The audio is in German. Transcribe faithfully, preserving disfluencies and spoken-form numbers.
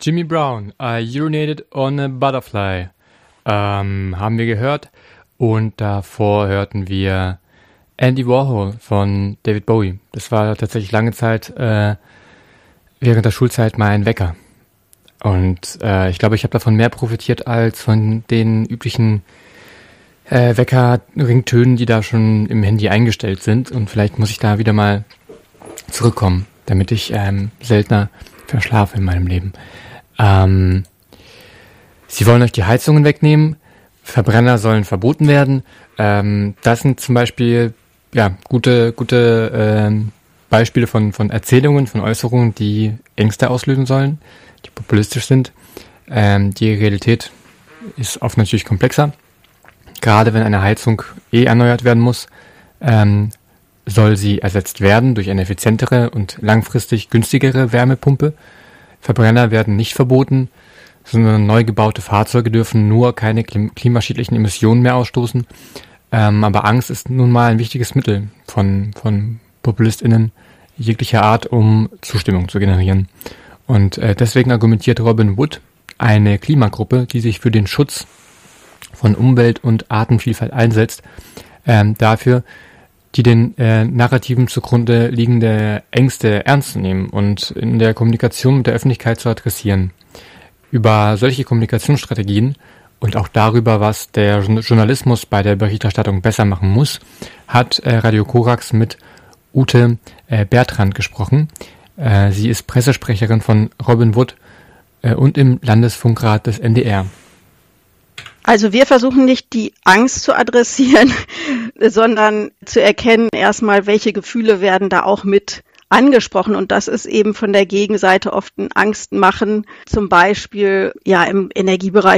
Jimmy Brown, I urinated on a butterfly, ähm, haben wir gehört. Und davor hörten wir Andy Warhol von David Bowie. Das war tatsächlich lange Zeit äh, während der Schulzeit mein Wecker. Und äh, ich glaube, ich habe davon mehr profitiert als von den üblichen äh, Wecker-Ringtönen, die da schon im Handy eingestellt sind. Und vielleicht muss ich da wieder mal zurückkommen, damit ich ähm, seltener verschlafe in meinem Leben. Ähm, Sie wollen euch die Heizungen wegnehmen. Verbrenner sollen verboten werden. Ähm, das sind zum Beispiel ja gute gute ähm, Beispiele von von Erzählungen, von Äußerungen, die Ängste auslösen sollen, die populistisch sind. Ähm, die Realität ist oft natürlich komplexer. Gerade wenn eine Heizung eh erneuert werden muss, ähm, soll sie ersetzt werden durch eine effizientere und langfristig günstigere Wärmepumpe. Verbrenner werden nicht verboten, sondern neu gebaute Fahrzeuge dürfen nur keine klim- klimaschädlichen Emissionen mehr ausstoßen. Ähm, aber Angst ist nun mal ein wichtiges Mittel von, von PopulistInnen jeglicher Art, um Zustimmung zu generieren. Und äh, deswegen argumentiert Robin Wood, eine Klimagruppe, die sich für den Schutz von Umwelt und Artenvielfalt einsetzt, ähm, dafür, die den äh, Narrativen zugrunde liegende Ängste ernst zu nehmen und in der Kommunikation mit der Öffentlichkeit zu adressieren. Über solche Kommunikationsstrategien und auch darüber, was der Journalismus bei der Berichterstattung besser machen muss, hat äh, Radio Korax mit Ute äh, Bertrand gesprochen. Äh, sie ist Pressesprecherin von Robin Wood äh, und im Landesfunkrat des N D R. Also wir versuchen nicht die Angst zu adressieren, sondern zu erkennen erstmal, welche Gefühle werden da auch mit angesprochen. Und das ist eben von der Gegenseite oft ein Angstmachen, zum Beispiel ja im Energiebereich